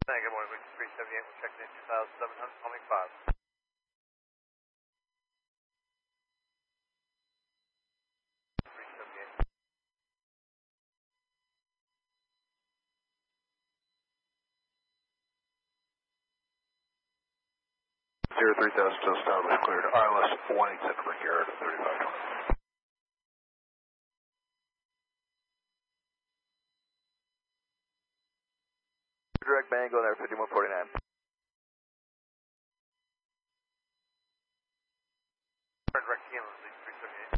Hey, good morning, Victor 378. We're checking in 2,700, call me 5. Zero 3000 till stone was cleared. RLS 187 for Garrett 3520. Direct bang going there 5149. Direct Kilo, 378.